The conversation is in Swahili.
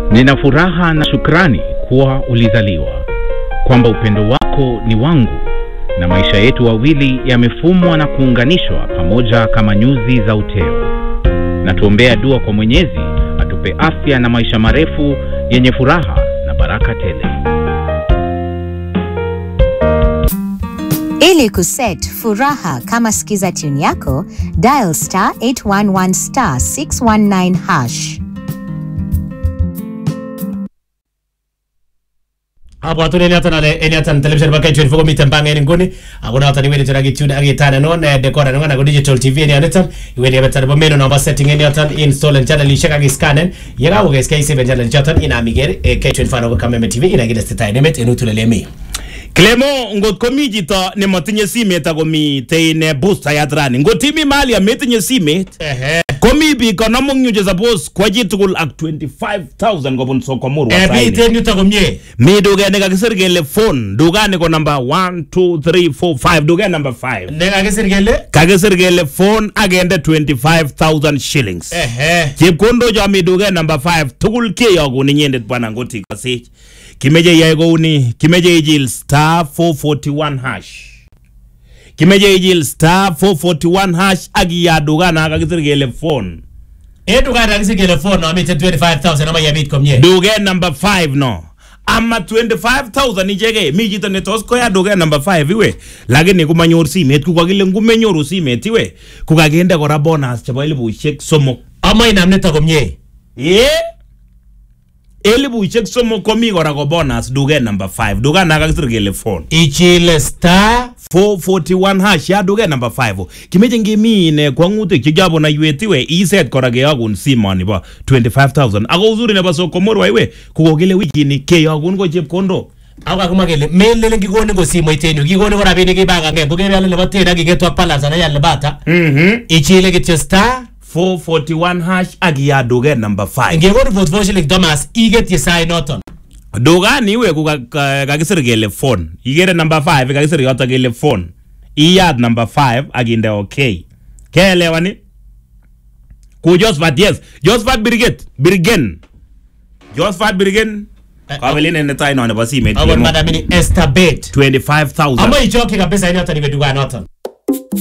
Nina furaha na shukrani kuwa ulizaliwa, kwamba upendo wako ni wangu, na maisha yetu wawili yamefumwa na kuunganishwa pamoja kama nyuzi za uteo. Na tuombea dua kwa Mwenyezi atupe afya na maisha marefu yenye furaha na baraka tele. Ili kuset furaha kama sikiza tune yako, dial *811*619#. Hapo atune eniatan television baka 24 mitambanga ngoni agona atani wele tena gitune agitana non decora ngana go digital tv ni anitan wele betana bo meno number setting eniatan install and channel shaka giscanen yaga wo geska ise channel chatan ina migere K25 kama TV ina gida stata enemet enutule mi Clemo ngot komi jito ne matinye simet akomi teine booster ya drani ngot imi mali ya metinye simet komi bi kono mungyu je suppose kwa jitugul ak 25,000 gobun sokomuru wasaini biten yuta komye mi duga ne kakisir kele phone duga ne ko number 1 2 3 4 5 duga number 5 ne kakisir kele phone agende 25,000 shillings chepkondo jo mi duga number 5 tugul ke yogu ni nyendet bwana ngoti kasich kimeje yae gouni kimeje ijil *441#. Kimeje ijil *441# agiya dugana akakisir kele phone. Dugana akakisir kele phone no amite 25,000 ama yabit komye. Duge number 5 no. Ama 25,000 ijege mi jito netos ko ya duge number 5 iwe. Lakini kumanyor simet kukakile ngumenyoru simet iwe. Kukagende kora bonus chebo 3,000 ama inamneta komye. Elibushek somo komi kora ko bonus duge number 5 duga na kakisir kele phone ichile *441# ya duge number 5 kimeje ngemi ne kwangutik chijabo na yuetiwe iset kora ke yagun simoni ba 25,000 ako uzuri ne baso komorwa iwe kukokile wiki ni ke yagun ko chepkondo aka kuma kele mele ngikone ko simo itenyu ngikone ko rabini kibanga nge ngokebe yale nebo tena kiketwa palace na yale bata ichile kityo *441# agiya duge number 5 ngekone vote for shilling Thomas iget yesai noton dugani iwe kakisir kele phone igere number 5 kakisir yoto kele phone iyad number 5 aginde okay kelewani ku Josephat yes Josephat Birgen kabeline ne taino ne basime awon madamini Esther Bet 25,000 ama ichoke kabisa ile yoto ni beduga noton